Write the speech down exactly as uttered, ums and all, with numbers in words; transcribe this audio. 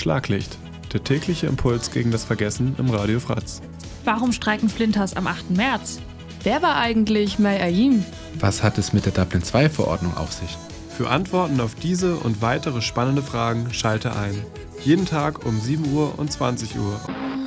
Schlaglicht, der tägliche Impuls gegen das Vergessen im Radio Fratz. Warum streiken Flinters am achten März? Wer war eigentlich May Ayim? Was hat es mit der Dublin zwei Verordnung auf sich? Für Antworten auf diese und weitere spannende Fragen schalte ein. Jeden Tag um sieben Uhr und zwanzig Uhr.